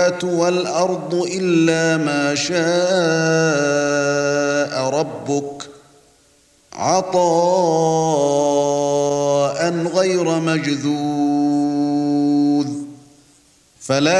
السماوات والأرض إلا ما شاء ربك عطاء غير مجذوذ فلا